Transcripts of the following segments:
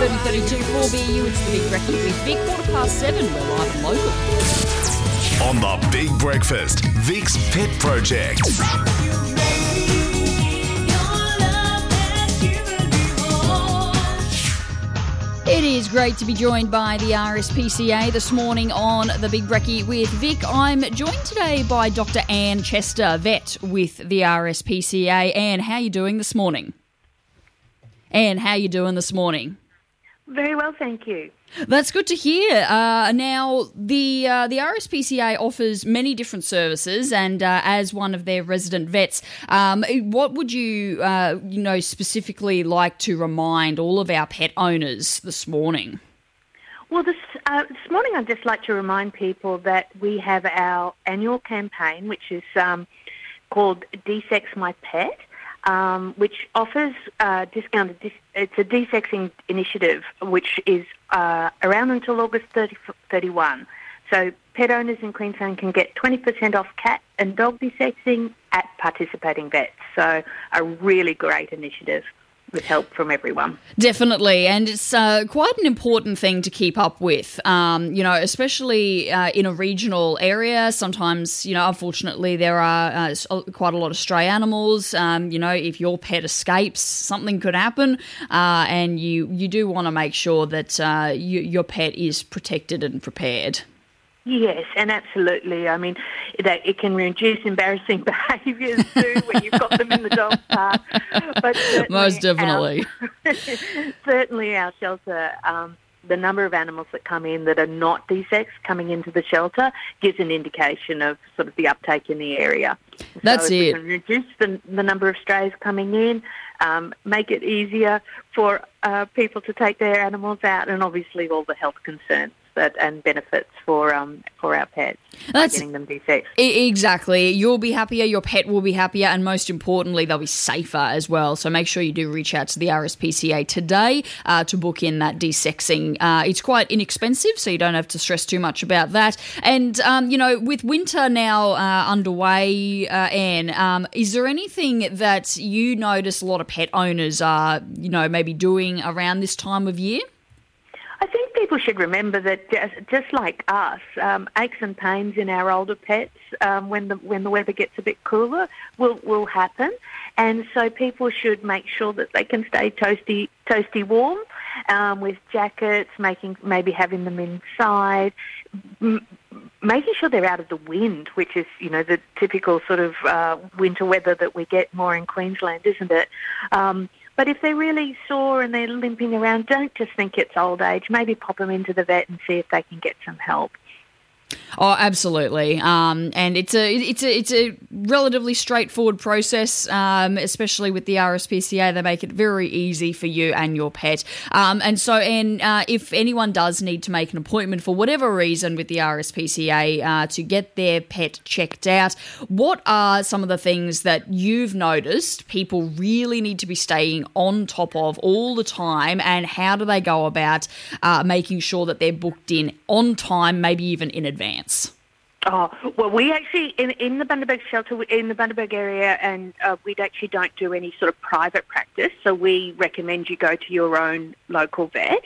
13:32 4BU, it's the Big Brekkie with Vic, 7:15, we're live and local. On the Big Breakfast, Vic's Pet Project. It is great to be joined by the RSPCA this morning on the Big Brekkie with Vic. I'm joined today by Dr. Anne Chester, vet with the RSPCA. Anne, how are you doing this morning? Anne, how are you doing this morning? Very well, thank you. That's good to hear. Now, the RSPCA offers many different services, and as one of their resident vets, what would you, specifically like to remind all of our pet owners this morning? Well, this morning I'd just like to remind people that we have our annual campaign, which is called Desex My Pet, which offers discounted. It's a desexing initiative, which is around until August 31. So pet owners in Queensland can get 20% off cat and dog desexing at participating vets. So a really great initiative with help from everyone. Definitely, and it's quite an important thing to keep up with, especially in a regional area. Sometimes, unfortunately, there are quite a lot of stray animals. If your pet escapes, something could happen, and you do want to make sure that your pet is protected and prepared. Yes, and absolutely. I mean, it can reduce embarrassing behaviours too when you've got them in the dog park. But most definitely. Certainly our shelter, the number of animals that come in that are not desexed coming into the shelter gives an indication of sort of the uptake in the area. That's so it. We can reduce the number of strays coming in, make it easier for people to take their animals out, and obviously all the health concerns and benefits for our pets by getting them desexed. Exactly. You'll be happier, your pet will be happier, and most importantly, they'll be safer as well. So make sure you do reach out to the RSPCA today to book in that desexing. It's quite inexpensive, so you don't have to stress too much about that. And, with winter now underway, Anne, is there anything that you notice a lot of pet owners are, maybe doing around this time of year? I think people should remember that just like us, aches and pains in our older pets when the weather gets a bit cooler will happen, and so people should make sure that they can stay toasty warm with jackets, maybe having them inside, making sure they're out of the wind, which is the typical sort of winter weather that we get more in Queensland, isn't it? But if they're really sore and they're limping around, don't just think it's old age. Maybe pop them into the vet and see if they can get some help. Oh, absolutely. And it's a relatively straightforward process, especially with the RSPCA. They make it very easy for you and your pet. And if anyone does need to make an appointment for whatever reason with the RSPCA to get their pet checked out, what are some of the things that you've noticed people really need to be staying on top of all the time, and how do they go about making sure that they're booked in on time, maybe even in advance? Oh, well, we actually, in the Bundaberg shelter, in the Bundaberg area, and we actually don't do any sort of private practice, so we recommend you go to your own local vet.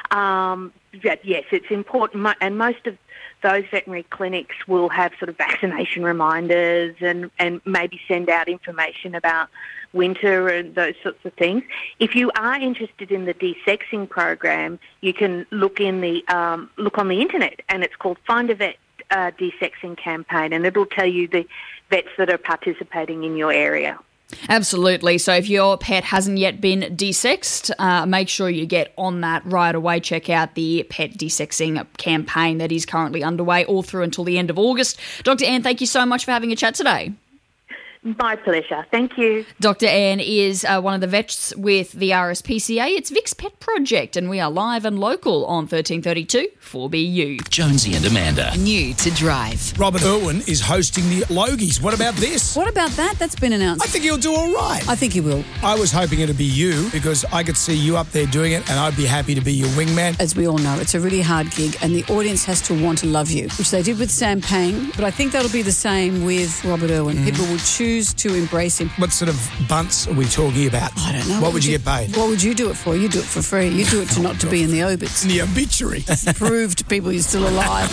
But yes, it's important, and most of those veterinary clinics will have sort of vaccination reminders and maybe send out information about winter and those sorts of things. If you are interested in the desexing program, you can look on the internet, and it's called Find a Vet Desexing Campaign, and it'll tell you the vets that are participating in your area. Absolutely. So if your pet hasn't yet been desexed, make sure you get on that right away. Check out the pet desexing campaign that is currently underway all through until the end of August. Dr. Anne, thank you so much for having a chat today. My pleasure. Thank you. Dr. Anne is one of the vets with the RSPCA. It's Vic's Pet Project, and we are live and local on 1332 4BU. Jonesy and Amanda. New to drive. Robert Irwin is hosting the Logies. What about this? What about that? That's been announced. I think he'll do all right. I think he will. I was hoping it'd be you because I could see you up there doing it and I'd be happy to be your wingman. As we all know, it's a really hard gig and the audience has to want to love you, which they did with Sam Payne, but I think that'll be the same with Robert Irwin. People will choose choose to embrace him. What sort of bunts are we talking about? I don't know. What would you get paid? What would you do it for? You do it for free. You do it to not to be in the obits. In the obituary. Prove to people you're still alive.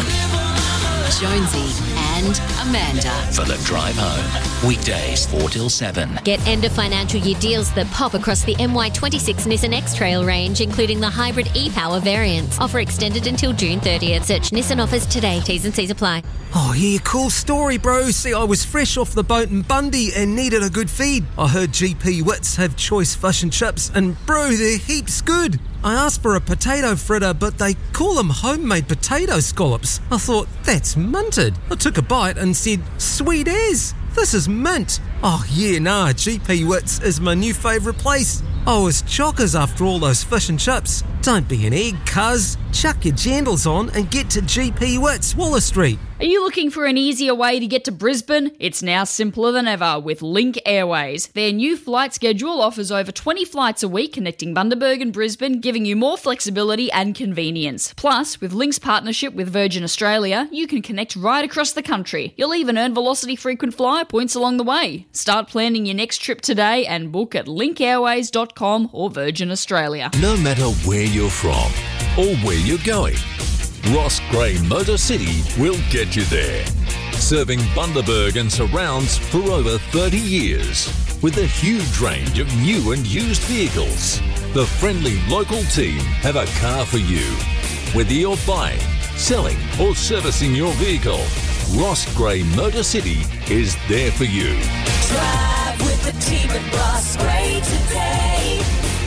Jonesy and Amanda. For the drive home. Weekdays 4 till 7. Get end of financial year deals that pop across the MY26 Nissan X-Trail range, including the hybrid e-Power variants. Offer extended until June 30th. Search Nissan offers today. T's and C's apply. Oh yeah, cool story, bro. See, I was fresh off the boat in Bundy and needed a good feed. I heard GP Wits have choice fish and chips, and bro, they're heaps good. I asked for a potato fritter, but they call them homemade potato scallops. I thought, that's minted. I took a bite and said, sweet as, this is mint. Oh yeah, nah, GP Wits is my new favourite place. I was chockers after all those fish and chips. Don't be an egg, cuz. Chuck your jandals on and get to GP Wits, Waller Street. Are you looking for an easier way to get to Brisbane? It's now simpler than ever with Link Airways. Their new flight schedule offers over 20 flights a week connecting Bundaberg and Brisbane, giving you more flexibility and convenience. Plus, with Link's partnership with Virgin Australia, you can connect right across the country. You'll even earn Velocity frequent flyer points along the way. Start planning your next trip today and book at linkairways.com or Virgin Australia. No matter where you're from or where you're going, Ross Gray Motor City will get you there. Serving Bundaberg and surrounds for over 30 years. With a huge range of new and used vehicles, the friendly local team have a car for you. Whether you're buying, selling or servicing your vehicle, Ross Gray Motor City is there for you. Drive with the team at Ross Gray today.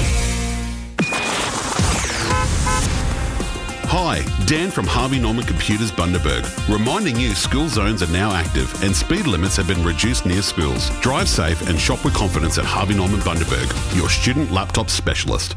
Hi, Dan from Harvey Norman Computers Bundaberg, reminding you school zones are now active and speed limits have been reduced near schools. Drive safe and shop with confidence at Harvey Norman Bundaberg, your student laptop specialist.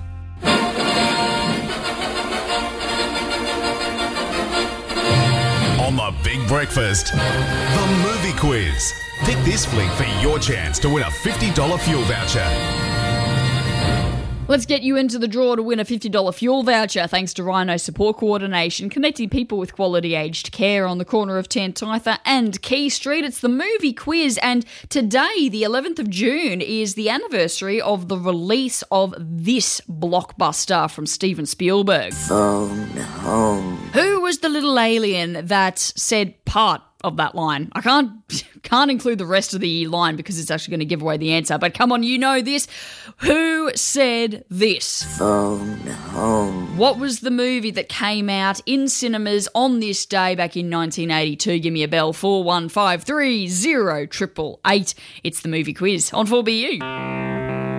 On the Big Breakfast, the movie quiz. Pick this fleet for your chance to win a $50 fuel voucher. Let's get you into the draw to win a $50 fuel voucher thanks to Rhino Support Coordination, connecting people with quality aged care on the corner of Tantitha and Key Street. It's the movie quiz, and today, the 11th of June, is the anniversary of the release of this blockbuster from Steven Spielberg. Phone home. Who was the little alien that said part of that line? I can't include the rest of the line because it's actually going to give away the answer, but come on, you know this. Who said this? Phone home. What was the movie that came out in cinemas on this day back in 1982? Give me a bell, 41530 888. It's the movie quiz on 4BU.